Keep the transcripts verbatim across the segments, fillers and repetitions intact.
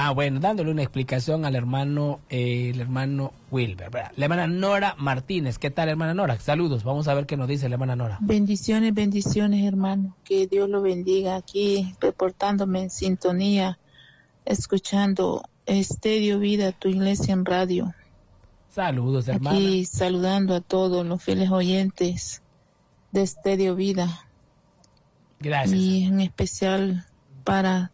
Ah, bueno, dándole una explicación al hermano, eh, el hermano Wilber, ¿verdad? La hermana Nora Martínez. ¿Qué tal, hermana Nora? Saludos, vamos a ver qué nos dice la hermana Nora. Bendiciones, bendiciones, hermano. Que Dios lo bendiga aquí, reportándome en sintonía, escuchando Estéreo Vida, tu iglesia en radio. Saludos, hermana. Aquí saludando a todos los fieles oyentes de Estéreo Vida. Gracias. Y en especial para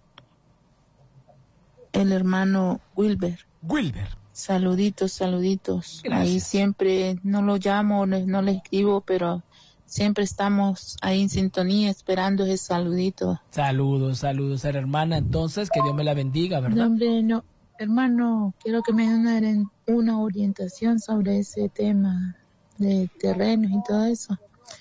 el hermano Wilber. Wilber. Saluditos, saluditos. Gracias. Ahí siempre no lo llamo, no, no le escribo, pero siempre estamos ahí en sintonía esperando ese saludito. Saludos, saludos a la hermana. Entonces, que Dios me la bendiga, ¿verdad? No, hombre, no. Hermano, quiero que me den una orientación sobre ese tema de terrenos y todo eso.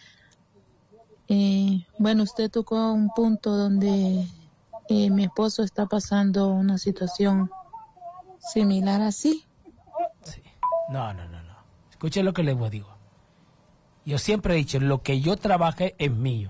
Eh, bueno, usted tocó un punto donde eh, mi esposo está pasando una situación similar así. Sí. No, no, no, no. Escuche lo que les digo. Yo siempre he dicho, lo que yo trabaje es mío.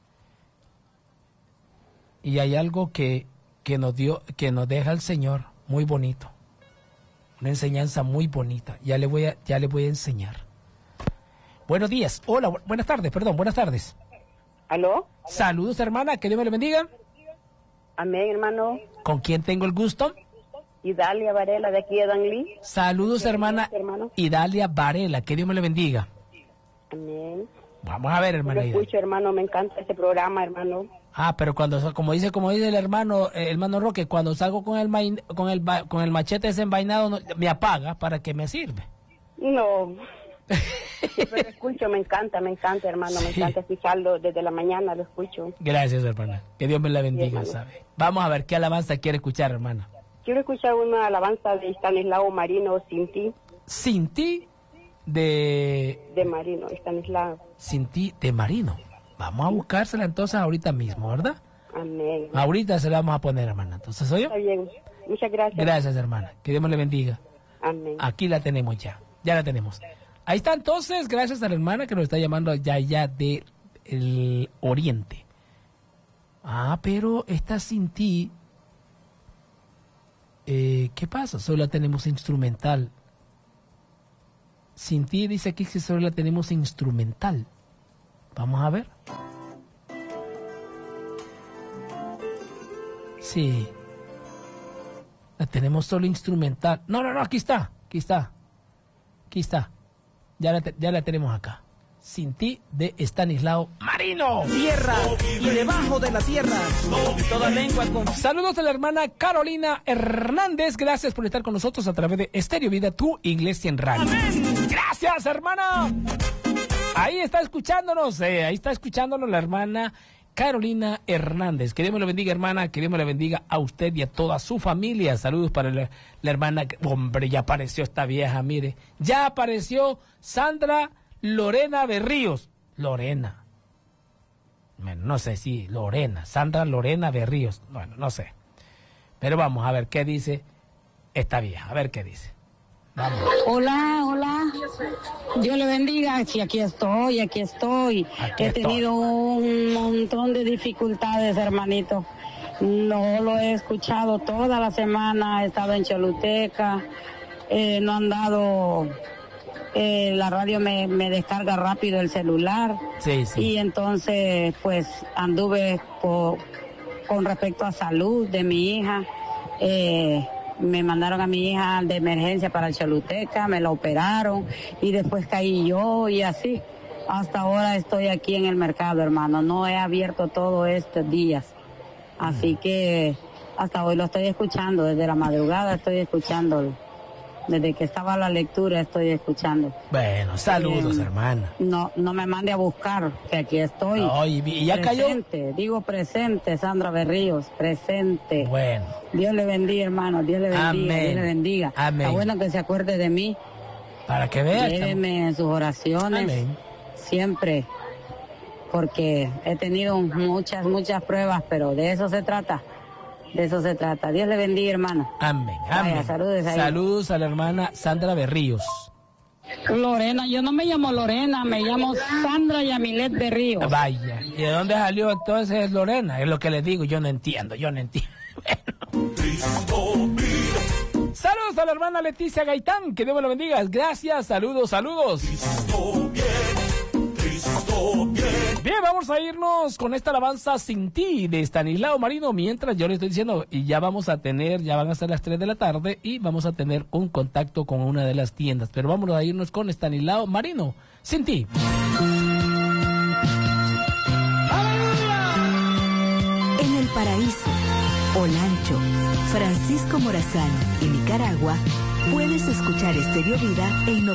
Y hay algo que, que nos dio, que nos deja el Señor muy bonito. Una enseñanza muy bonita. Ya le voy a, ya le voy a enseñar. Buenos días. Hola, bu- buenas tardes, perdón, buenas tardes. ¿Aló? Saludos, hermana, que Dios me le bendiga. Amén, hermano. ¿Con quién tengo el gusto? Idalia Varela, de aquí de Danlí. Saludos, hermana hermano. Idalia Varela, que Dios me le bendiga. Amén. Vamos a ver, Yo hermana lo Idalia. escucho, hermano, me encanta este programa, hermano. Ah, pero cuando, como dice, como dice el hermano, eh, hermano Roque, cuando salgo con el main- con el ba- con el machete desenvainado, no- me apaga para que me sirve. No. Siempre lo escucho, me encanta, me encanta, hermano, me Sí. encanta escucharlo desde la mañana, lo escucho. Gracias, hermana. Que Dios me la bendiga, Sí, hermano. ¿sabe? Vamos a ver qué alabanza quiere escuchar, hermana. Quiero escuchar una alabanza de Estanislao Marino, Sin ti, Sin ti de de Marino, Estanislao. Sin ti de Marino. Vamos a buscársela entonces ahorita mismo, ¿verdad? Amén. Ahorita se la vamos a poner, hermana. Entonces, ¿soy yo? Está bien. Muchas gracias. Gracias, hermana. Que Dios me le bendiga. Amén. Aquí la tenemos ya. Ya la tenemos. Ahí está entonces, gracias a la hermana que nos está llamando ya ya de el oriente. Ah, pero esta Sin ti, eh, ¿qué pasa? Solo la tenemos instrumental. Sin ti dice aquí que solo la tenemos instrumental. Vamos a ver. Sí. La tenemos solo instrumental. No, no, no, aquí está. Aquí está. Aquí está. Ya la, te- ya la tenemos acá. Sin ti de Estanislao Marino. Tierra y debajo de la tierra. Toda lengua con... Saludos de la hermana Carolina Hernández. Gracias por estar con nosotros a través de Estéreo Vida, tu iglesia en radio. Gracias, hermana. Ahí está escuchándonos. Eh, ahí está escuchándonos la hermana Carolina Hernández. Que Dios me lo bendiga, hermana. Que Dios me lo bendiga a usted y a toda su familia. Saludos para la, la hermana. Hombre, ya apareció esta vieja, mire. Ya apareció Sandra Lorena Berríos. Lorena. Bueno, no sé si Lorena. Sandra Lorena Berríos. Bueno, no sé. Pero vamos a ver qué dice esta vieja. A ver qué dice. Vamos. Hola, hola. Dios le bendiga. Sí, aquí estoy, aquí estoy. Aquí he estoy. tenido un montón de dificultades, hermanito. No lo he escuchado toda la semana. He estado en Choluteca. Eh, no han dado... Eh, la radio me, me descarga rápido el celular. Sí, sí. Y entonces, pues, anduve por, con respecto a salud de mi hija. Eh, me mandaron a mi hija de emergencia para el Choluteca, me la operaron y después caí yo y así. Hasta ahora estoy aquí en el mercado, hermano. No he abierto todos estos días. Así que hasta hoy lo estoy escuchando. Desde la madrugada estoy escuchándolo. Desde que estaba la lectura estoy escuchando. Bueno, saludos, Eh, hermana. No, no me mande a buscar, que aquí estoy. No, y, y ya cayó. Presente, digo presente, Sandra Berríos, presente. Bueno, Dios le bendiga, hermano, Dios le bendiga, Amén. Dios le bendiga. Amén. Está bueno que se acuerde de mí, para que vean. lléveme en sus oraciones, Amén. siempre, porque he tenido muchas, muchas pruebas, pero de eso se trata, de eso se trata. Dios le bendiga, hermano. Amén, Vaya, amén. saludos ahí. Saludos a la hermana Sandra Berríos. Lorena, yo no me llamo Lorena, me llamo Sandra Yamilet Berríos. Vaya, ¿y de dónde salió entonces Lorena? Es lo que les digo, yo no entiendo, yo no entiendo. Bueno. la hermana Leticia Gaitán, que Dios me lo bendiga. Gracias, saludos, saludos. Bien, vamos a irnos con esta alabanza Sin Ti de Estanislao Marino, mientras yo le estoy diciendo, y ya vamos a tener, ya van a ser las tres de la tarde y vamos a tener un contacto con una de las tiendas, pero vamos a irnos con Estanislao Marino, Sin Ti. En el Paraíso, Olancho, Francisco Morazán y Nicaragua, puedes escuchar Estéreo Vida en